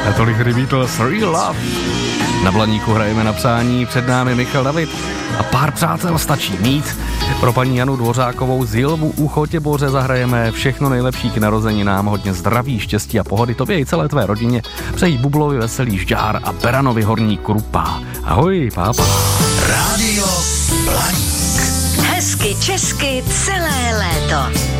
A tolik Beatles, Real Love. Na Blaníku hrajeme na přání, před námi Michal David a pár přátel stačí mít. Pro paní Janu Dvořákovou z Jilbu u Chotěboře zahrajeme všechno nejlepší k narozeninám, hodně zdraví, štěstí a pohody tobě i celé tvé rodině. Přejí Bublovi veselý Žďár a Beranovi horní Krupa. Ahoj, pápa. Rádio Blaník. Hezky česky celé léto.